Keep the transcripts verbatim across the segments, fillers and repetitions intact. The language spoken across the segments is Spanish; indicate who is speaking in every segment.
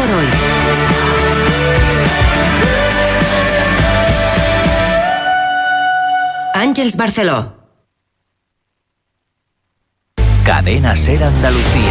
Speaker 1: por hoy. Àngels Barceló.
Speaker 2: Cadena Ser Andalucía.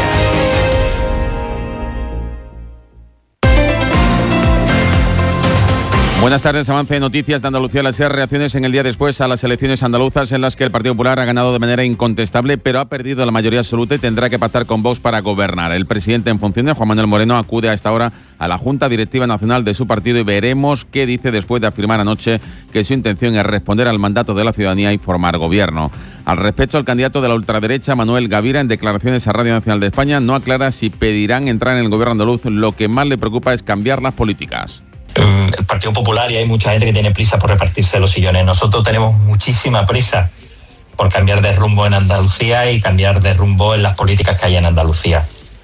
Speaker 3: Buenas tardes, avance de noticias de Andalucía. Las reacciones en el día después a las elecciones andaluzas en las que el Partido Popular ha ganado de manera incontestable, pero ha perdido la mayoría absoluta y tendrá que pactar con Vox para gobernar. El presidente en funciones, Juan Manuel Moreno, acude a esta hora a la Junta Directiva Nacional de su partido y veremos qué dice después de afirmar anoche que su intención es responder al mandato de la ciudadanía y formar gobierno. Al respecto, el candidato de la ultraderecha, Manuel Gavira, en declaraciones a Radio Nacional de España, no aclara si pedirán entrar en el gobierno andaluz. Lo que más le preocupa es cambiar las políticas.
Speaker 4: El Partido Popular, y hay mucha gente que tiene prisa por repartirse los sillones. Nosotros tenemos muchísima prisa por cambiar de rumbo en Andalucía y cambiar de rumbo en las políticas que hay en Andalucía.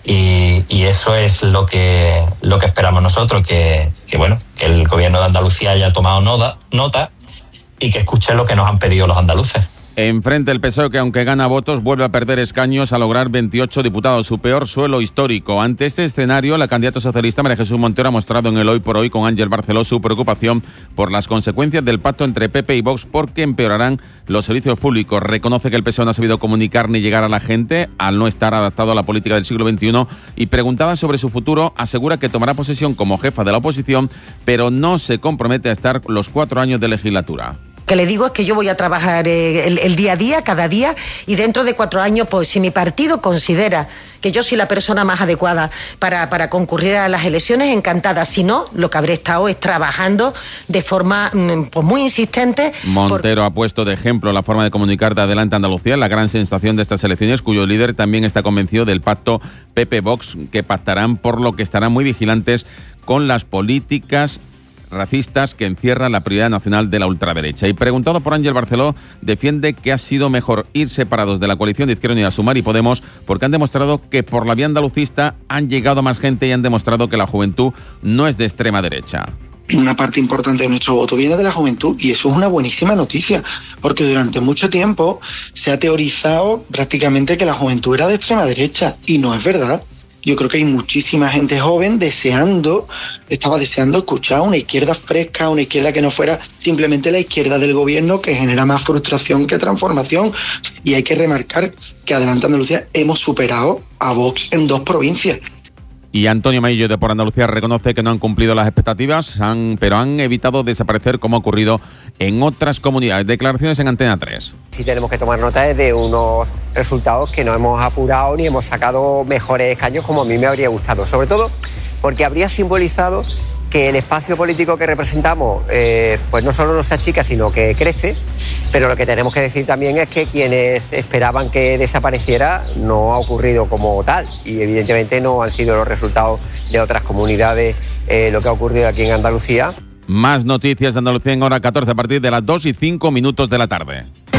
Speaker 4: Y, y eso es lo que lo que esperamos nosotros, que, que bueno, que el gobierno de Andalucía haya tomado nota, nota y que escuche lo que nos han pedido los andaluces.
Speaker 3: Enfrente el P S O E, que aunque gana votos, vuelve a perder escaños a lograr veintiocho diputados, su peor suelo histórico. Ante este escenario, la candidata socialista María Jesús Montero ha mostrado en el Hoy por Hoy con Ángel Barceló su preocupación por las consecuencias del pacto entre P P y Vox, porque empeorarán los servicios públicos. Reconoce que el P S O E no ha sabido comunicar ni llegar a la gente al no estar adaptado a la política del siglo veintiuno, y preguntada sobre su futuro, asegura que tomará posesión como jefa de la oposición, pero no se compromete a estar los cuatro años de legislatura.
Speaker 5: Que le digo es que yo voy a trabajar eh, el, el día a día, cada día, y dentro de cuatro años, pues si mi partido considera que yo soy la persona más adecuada para, para concurrir a las elecciones, encantada. Si no, lo que habré estado es trabajando de forma pues, muy insistente.
Speaker 3: Montero por... ha puesto de ejemplo la forma de comunicar de Adelante Andalucía, la gran sensación de estas elecciones, cuyo líder también está convencido del pacto P P-Vox, que pactarán, por lo que estarán muy vigilantes con las políticas racistas que encierran la prioridad nacional de la ultraderecha. Y preguntado por Ángel Barceló, defiende que ha sido mejor ir separados de la coalición de Izquierda Unida, Sumar y Podemos, porque han demostrado que por la vía andalucista han llegado a más gente y han demostrado que la juventud no es de extrema derecha.
Speaker 6: Una parte importante de nuestro voto viene de la juventud, y eso es una buenísima noticia, porque durante mucho tiempo se ha teorizado prácticamente que la juventud era de extrema derecha, y no es verdad. Yo creo que hay muchísima gente joven deseando, estaba deseando escuchar una izquierda fresca, una izquierda que no fuera simplemente la izquierda del gobierno, que genera más frustración que transformación. Y hay que remarcar que Adelante Andalucía hemos superado a Vox en dos provincias.
Speaker 3: Y Antonio Maillo de Por Andalucía reconoce que no han cumplido las expectativas, han, pero han evitado desaparecer como ha ocurrido en otras comunidades. Declaraciones en Antena tres.
Speaker 7: Sí tenemos que tomar nota de unos resultados que no hemos apurado ni hemos sacado mejores escaños como a mí me habría gustado. Sobre todo porque habría simbolizado que el espacio político que representamos eh, pues no solo no se achica, sino que crece. Pero lo que tenemos que decir también es que quienes esperaban que desapareciera no ha ocurrido como tal, y evidentemente no han sido los resultados de otras comunidades eh, lo que ha ocurrido aquí en Andalucía.
Speaker 3: Más noticias de Andalucía en hora catorce a partir de las dos y cinco minutos de la tarde.